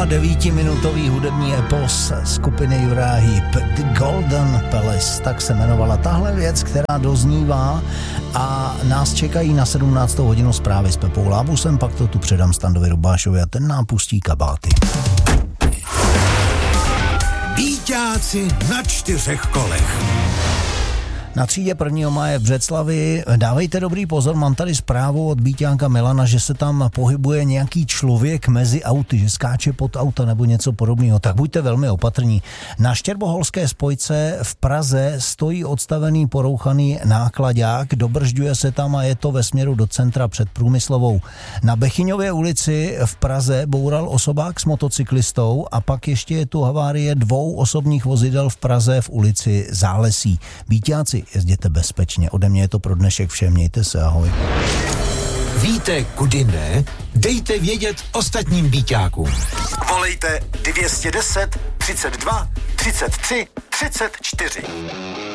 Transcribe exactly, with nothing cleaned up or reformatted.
devítiminutový hudební epos skupiny Uriah Heep, The Golden Palace, tak se jmenovala tahle věc, která doznívá a nás čekají na sedmnáctou hodinu zprávy s Pepou Lábusem, pak to tu předám Standovi Rubášovi a ten nám pustí kabáty. Býťáci na čtyřech kolech. Na třídě prvního máje v Břeclavi. Dávejte dobrý pozor, mám tady zprávu od býťánka Milana, že se tam pohybuje nějaký člověk mezi auty, že skáče pod auta nebo něco podobného. Tak buďte velmi opatrní. Na Štěrboholské spojce v Praze stojí odstavený porouchaný náklaďák, dobržďuje se tam a je to ve směru do centra před Průmyslovou. Na Bechyňově ulici v Praze boural osobák s motocyklistou a pak ještě je tu havárie dvou osobních vozidel v Praze v ulici Zálesí. Býťáci, jezděte bezpečně. Ode mě je to pro dnešek vše. Mějte se, ahoj. Víte, kudy ne? Dejte vědět ostatním býťákům. Volejte dvě stě deset, třicet dva, třicet tři, třicet čtyři.